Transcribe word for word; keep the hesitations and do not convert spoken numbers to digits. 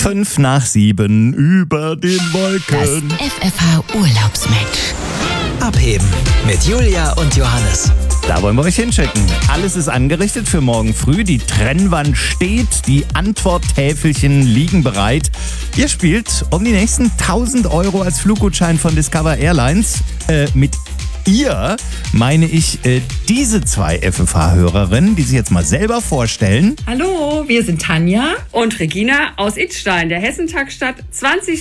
Fünf nach sieben über den Wolken. Das F F H-Urlaubsmatch. Abheben mit Julia und Johannes. Da wollen wir euch hinschicken. Alles ist angerichtet für morgen früh. Die Trennwand steht, die Antworttäfelchen liegen bereit. Ihr spielt um die nächsten tausend Euro als Fluggutschein von Discover Airlines. Äh, mit ihr meine ich äh, diese zwei F F H-Hörerinnen, die sich jetzt mal selber vorstellen. Hallo, wir sind Tanja und Regina aus Idstein, der Hessentagstadt zwanzig